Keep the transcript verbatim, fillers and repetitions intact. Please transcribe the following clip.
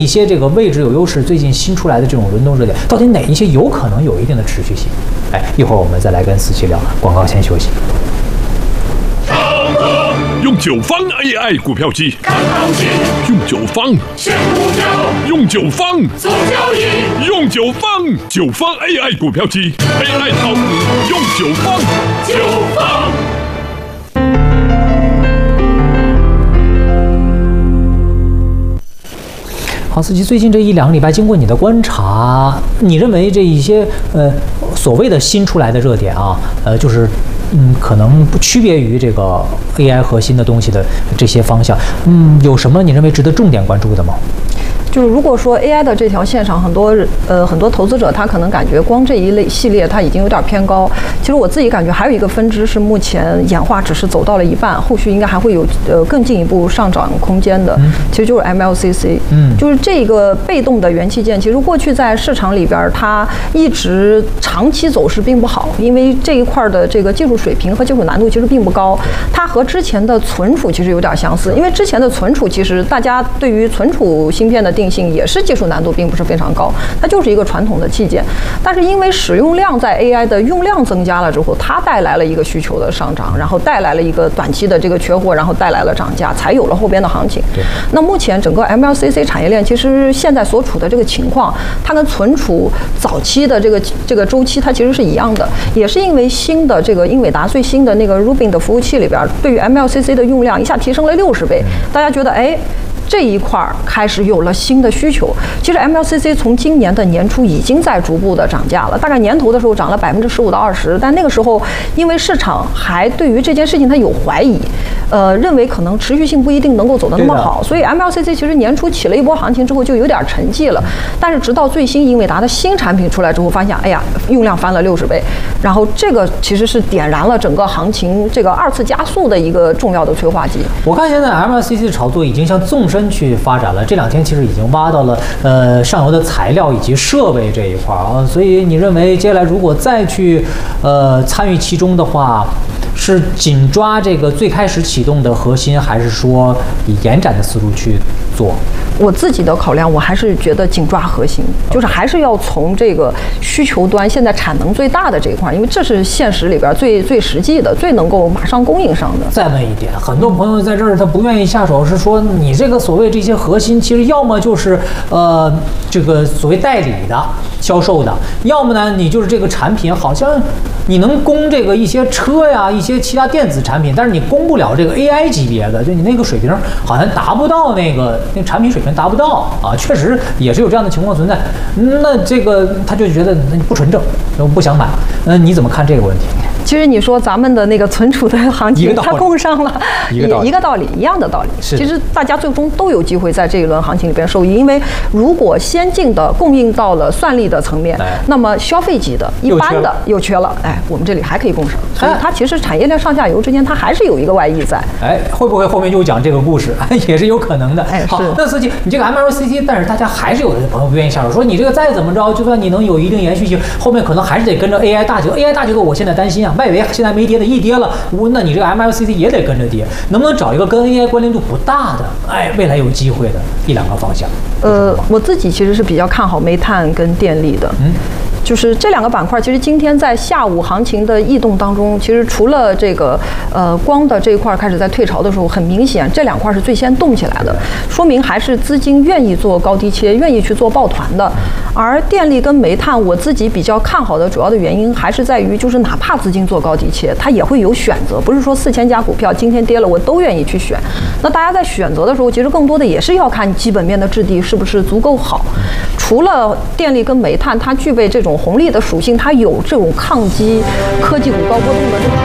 一些这个位置有优势，最近新出来的这种轮动热点，到底哪一些有可能有一定的持续性？哎，一会儿我们再来跟思琪聊。广告先休息。 用九方 A I 股票机看行情，用九方选股票，用九方做交易，用九方九方 A I 股票机 ，A I 炒股用九方九方。 好，思琪，最近这一两个礼拜，经过你的观察，你认为这一些呃所谓的新出来的热点啊，呃，就是嗯，可能不区别于这个 A I 核心的东西的这些方向，嗯，有什么你认为值得重点关注的吗？ 就是如果说 A I 的这条线上，很多呃很多投资者他可能感觉光这一类系列它已经有点偏高。其实我自己感觉还有一个分支是目前演化只是走到了一半，后续应该还会有呃更进一步上涨空间的。嗯、其实就是 M L C C， 嗯，就是这个被动的元器件，其实过去在市场里边它一直长期走势并不好，因为这一块的这个技术水平和技术难度其实并不高，它和之前的存储其实有点相似，因为之前的存储其实大家对于存储芯片的定性也是技术难度并不是非常高，它就是一个传统的器件，但是因为使用量在 A I 的用量增加了之后，它带来了一个需求的上涨，然后带来了一个短期的这个缺货，然后带来了涨价，才有了后边的行情。那目前整个 M L C C 产业链其实现在所处的这个情况，它跟存储早期的这个这个周期它其实是一样的，也是因为新的这个英伟达最新的那个 Rubin 的服务器里边，对于 M L C C 的用量一下提升了六十倍，大家觉得哎。这一块开始有了新的需求。其实 M L C C 从今年的年初已经在逐步的涨价了，大概年头的时候涨了百分之十五到二十，但那个时候因为市场还对于这件事情它有怀疑，呃，认为可能持续性不一定能够走得那么好，所以 M L C C 其实年初起了一波行情之后就有点沉寂了。但是直到最新英伟达的新产品出来之后，发现哎呀，用量翻了六十倍，然后这个其实是点燃了整个行情这个二次加速的一个重要的催化剂。 我看现在 M L C C 的炒作已经向纵深去发展了，这两天其实已经挖到了呃上游的材料以及设备这一块啊，所以你认为接下来如果再去呃参与其中的话，是紧抓这个最开始启动的核心，还是说以延展的思路去做？ 我自己的考量，我还是觉得紧抓核心，就是还是要从这个需求端现在产能最大的这一块，因为这是现实里边最最实际的、最能够马上供应上的。 再问一点，很多朋友在这儿他不愿意下手，是说你这个所谓这些核心，其实要么就是呃这个所谓代理的销售的，要么呢你就是这个产品好像你能供这个一些车呀、一些其他电子产品，但是你供不了这个 A I 级别的，就你那个水平好像达不到那个那个产品水平达不到啊，确实也是有这样的情况存在。那这个他就觉得那不纯正，不想买。那你怎么看这个问题？ 其实你说咱们的那个存储的行情，它供上了，一个道理，一个道理，一样的道理。其实大家最终都有机会在这一轮行情里边受益，因为如果先进的供应到了算力的层面，那么消费级的、一般的又缺了，哎，我们这里还可以供上。所以它其实产业链上下游之间，它还是有一个外溢在。 哎，会不会后面又讲这个故事？也是有可能的。 哎， 好，那司机，你这个 M L C C， 但是大家还是有的朋友不愿意下手，说你这个再怎么着，就算你能有一定延续性，后面可能还是得跟着 A I 大结构。A I 大结构，我现在担心啊，外围现在没跌的，一跌了，那你这个 M L C C 也得跟着跌，能不能找一个跟 A I 关联度不大的，哎，未来有机会的一两个方向？ 呃，我自己其实是比较看好煤炭跟电力的。嗯。就是这两个板块，其实今天在下午行情的异动当中，其实除了这个呃光的这一块开始在退潮的时候，很明显这两块是最先动起来的，说明还是资金愿意做高低切，愿意去做抱团的。而电力跟煤炭，我自己比较看好的主要的原因还是在于，就是哪怕资金做高低切，它也会有选择，不是说四千家股票今天跌了我都愿意去选。那大家在选择的时候，其实更多的也是要看基本面的质地是不是足够好。除了电力跟煤炭，它具备这种红利的属性，它有这种抗击科技股高波动的这种。